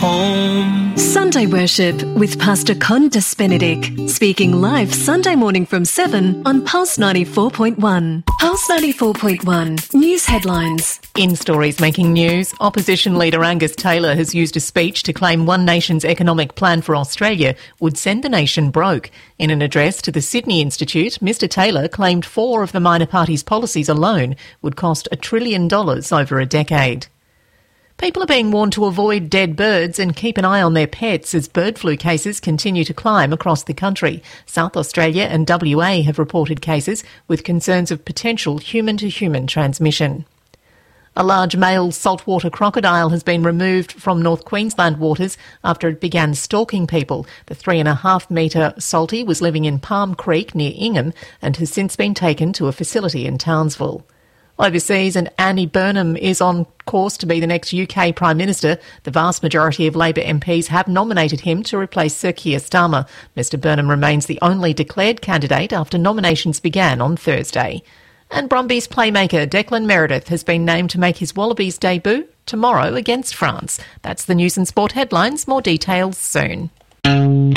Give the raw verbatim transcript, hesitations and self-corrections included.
home. Sunday Worship with Pastor Condas Benedict, speaking live Sunday morning from seven on Pulse ninety-four point one. Pulse ninety-four point one, news headlines. In stories making news, opposition leader Angus Taylor has used a speech to claim One Nation's economic plan for Australia would send the nation broke. In an address to the Sydney Institute, Mr Taylor claimed four of the minor party's policies alone would cost a trillion dollars over a decade. People are being warned to avoid dead birds and keep an eye on their pets as bird flu cases continue to climb across the country. South Australia and W A have reported cases with concerns of potential human-to-human transmission. A large male saltwater crocodile has been removed from North Queensland waters after it began stalking people. The three and a half metre salty was living in Palm Creek near Ingham and has since been taken to a facility in Townsville. Overseas, and Andy Burnham is on course to be the next U K Prime Minister. The vast majority of Labor M Ps have nominated him to replace Sir Keir Starmer. Mr Burnham remains the only declared candidate after nominations began on Thursday. And Brumbies playmaker Declan Meredith has been named to make his Wallabies debut tomorrow against France. That's the news and sport headlines. More details soon.